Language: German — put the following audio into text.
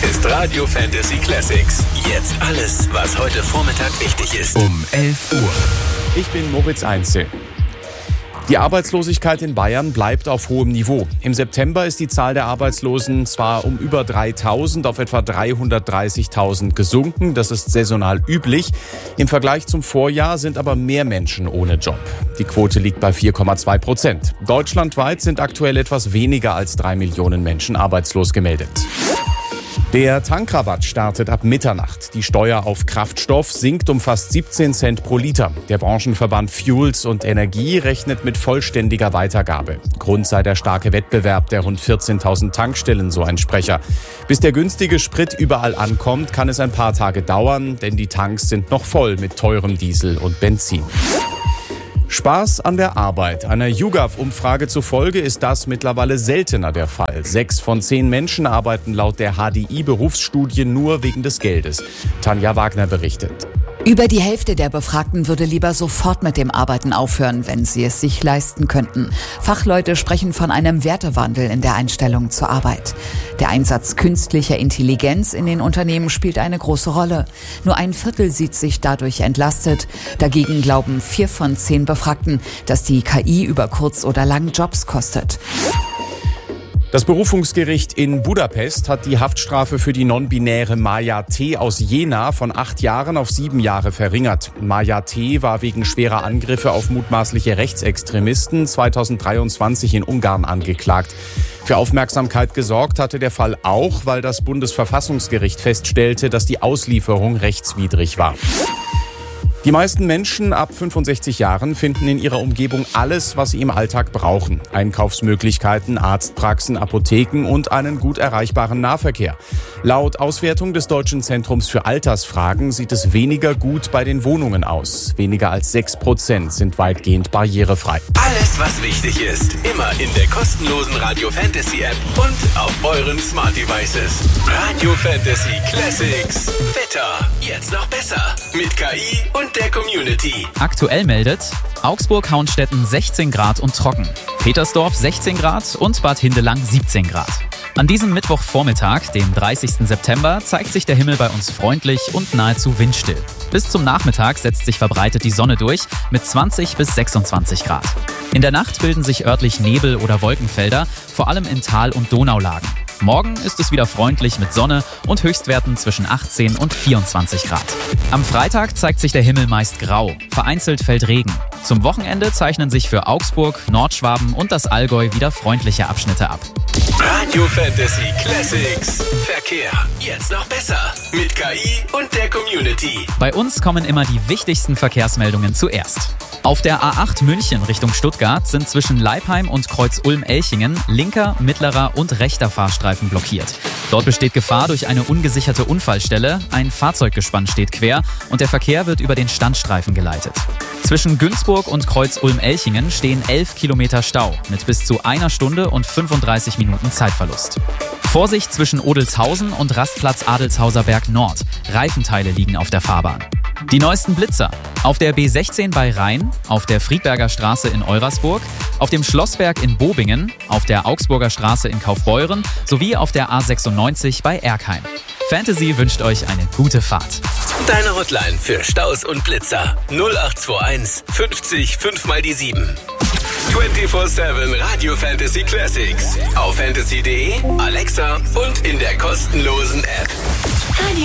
ist Radio Fantasy Classics. Jetzt alles, was heute Vormittag wichtig ist. Um 11 Uhr. Ich bin Moritz Einzel. Die Arbeitslosigkeit in Bayern bleibt auf hohem Niveau. Im September ist die Zahl der Arbeitslosen zwar um über 3.000 auf etwa 330.000 gesunken. Das ist saisonal üblich. Im Vergleich zum Vorjahr sind aber mehr Menschen ohne Job. Die Quote liegt bei 4,2%. Deutschlandweit sind aktuell etwas weniger als 3 Millionen Menschen arbeitslos gemeldet. Der Tankrabatt startet ab Mitternacht. Die Steuer auf Kraftstoff sinkt um fast 17 Cent pro Liter. Der Branchenverband Fuels und Energie rechnet mit vollständiger Weitergabe. Grund sei der starke Wettbewerb der rund 14.000 Tankstellen, so ein Sprecher. Bis der günstige Sprit überall ankommt, kann es ein paar Tage dauern, denn die Tanks sind noch voll mit teurem Diesel und Benzin. Spaß an der Arbeit. Einer YouGov-Umfrage zufolge ist das mittlerweile seltener der Fall. 6 von 10 Menschen arbeiten laut der HDI-Berufsstudie nur wegen des Geldes. Tanja Wagner berichtet. Über die Hälfte der Befragten würde lieber sofort mit dem Arbeiten aufhören, wenn sie es sich leisten könnten. Fachleute sprechen von einem Wertewandel in der Einstellung zur Arbeit. Der Einsatz künstlicher Intelligenz in den Unternehmen spielt eine große Rolle. Nur ein Viertel sieht sich dadurch entlastet. Dagegen glauben 4 von 10 Befragten, dass die KI über kurz oder lang Jobs kostet. Das Berufungsgericht in Budapest hat die Haftstrafe für die non-binäre Maja T. aus Jena von 8 Jahren auf 7 Jahre verringert. Maja T. war wegen schwerer Angriffe auf mutmaßliche Rechtsextremisten 2023 in Ungarn angeklagt. Für Aufmerksamkeit gesorgt hatte der Fall auch, weil das Bundesverfassungsgericht feststellte, dass die Auslieferung rechtswidrig war. Die meisten Menschen ab 65 Jahren finden in ihrer Umgebung alles, was sie im Alltag brauchen. Einkaufsmöglichkeiten, Arztpraxen, Apotheken und einen gut erreichbaren Nahverkehr. Laut Auswertung des Deutschen Zentrums für Altersfragen sieht es weniger gut bei den Wohnungen aus. Weniger als 6% sind weitgehend barrierefrei. Alles, was wichtig ist, immer in der kostenlosen Radio Fantasy App und auf euren Smart Devices. Radio Fantasy Classics. Wetter. Jetzt noch besser. Mit KI und der Community. Aktuell meldet Augsburg-Hauenstetten 16 Grad und trocken, Petersdorf 16 Grad und Bad Hindelang 17 Grad. An diesem Mittwochvormittag, dem 30. September, zeigt sich der Himmel bei uns freundlich und nahezu windstill. Bis zum Nachmittag setzt sich verbreitet die Sonne durch mit 20 bis 26 Grad. In der Nacht bilden sich örtlich Nebel- oder Wolkenfelder, vor allem in Tal- und Donaulagen. Morgen ist es wieder freundlich mit Sonne und Höchstwerten zwischen 18 und 24 Grad. Am Freitag zeigt sich der Himmel meist grau, vereinzelt fällt Regen. Zum Wochenende zeichnen sich für Augsburg, Nordschwaben und das Allgäu wieder freundliche Abschnitte ab. Radio Fantasy Classics. Verkehr. Jetzt noch besser. Mit KI und der Community. Bei uns kommen immer die wichtigsten Verkehrsmeldungen zuerst. Auf der A8 München Richtung Stuttgart sind zwischen Leipheim und Kreuz Ulm-Elchingen linker, mittlerer und rechter Fahrstreifen blockiert. Dort besteht Gefahr durch eine ungesicherte Unfallstelle, ein Fahrzeuggespann steht quer und der Verkehr wird über den Standstreifen geleitet. Zwischen Günzburg und Kreuz Ulm-Elchingen stehen 11 Kilometer Stau mit bis zu 1 Stunde und 35 Minuten Zeitverlust. Vorsicht zwischen Odelshausen und Rastplatz Adelshauser Berg Nord. Reifenteile liegen auf der Fahrbahn. Die neuesten Blitzer. Auf der B16 bei Rhein, auf der Friedberger Straße in Eurasburg, auf dem Schlossberg in Bobingen, auf der Augsburger Straße in Kaufbeuren sowie auf der A96 bei Erkheim. Fantasy wünscht euch eine gute Fahrt. Deine Hotline für Staus und Blitzer 0821 50 5 mal die 7. 24/7 Radio Fantasy Classics. Auf fantasy.de, Alexa und in der kostenlosen App.